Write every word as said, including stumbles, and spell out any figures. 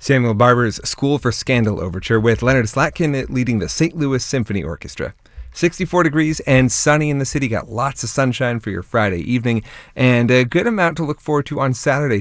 Samuel Barber's School for Scandal Overture with Leonard Slatkin leading the Saint Louis Symphony Orchestra. sixty-four degrees and sunny in the city. Got lots of sunshine for your Friday evening and a good amount to look forward to on Saturday.